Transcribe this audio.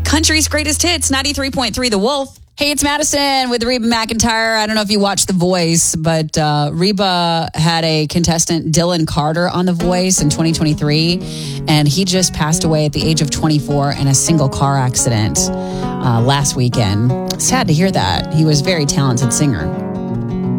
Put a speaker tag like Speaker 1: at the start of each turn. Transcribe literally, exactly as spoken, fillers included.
Speaker 1: country's greatest hits, ninety-three point three The Wolf.
Speaker 2: Hey, it's Madison with Reba McEntire. I don't know if you watched The Voice, but uh, Reba had a contestant, Dylan Carter, on The Voice in twenty twenty-three, and he just passed away at the age of twenty-four in a single car accident uh, last weekend. Sad to hear that. He was a very talented singer.